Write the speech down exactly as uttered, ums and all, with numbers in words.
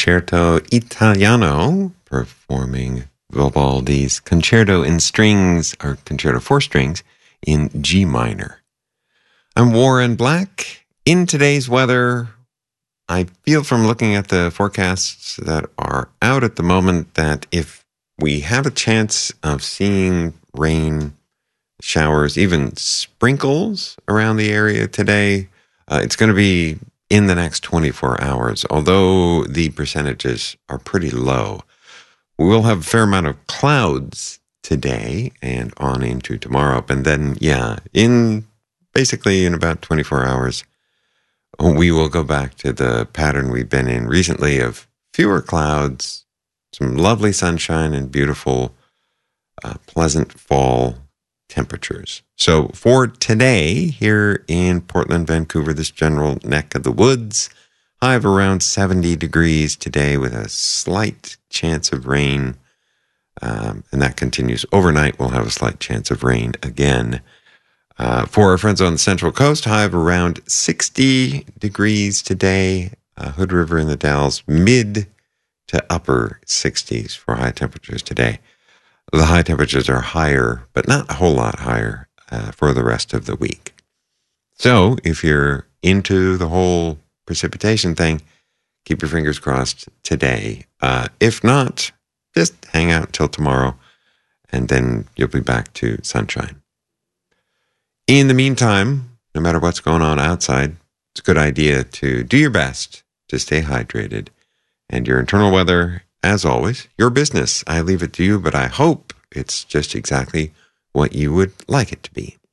Concerto Italiano, performing Vivaldi's Concerto in Strings, or Concerto for Strings, in G minor. I'm Warren Black. In today's weather, I feel from looking at the forecasts that are out at the moment that if we have a chance of seeing rain, showers, even sprinkles around the area today, uh, it's going to be in the next twenty-four hours, although the percentages are pretty low. We will have a fair amount of clouds today and on into tomorrow. And then, yeah, in basically in about twenty-four hours, we will go back to the pattern we've been in recently of fewer clouds, some lovely sunshine, and beautiful, uh, pleasant fall temperatures. So for today, here in Portland, Vancouver, this general neck of the woods, high of around seventy degrees today with a slight chance of rain. Um, and that continues overnight. We'll have a slight chance of rain again. Uh, for our friends on the Central Coast, high of around sixty degrees today. Uh, Hood River in the Dalles, mid to upper sixties for high temperatures today. The high temperatures are higher, but not a whole lot higher uh, for the rest of the week. So if you're into the whole precipitation thing, keep your fingers crossed today. Uh, if not, just hang out until tomorrow, and then you'll be back to sunshine. In the meantime, no matter what's going on outside, it's a good idea to do your best to stay hydrated. And your internal weather, as always, your business. I leave it to you, but I hope it's just exactly what you would like it to be.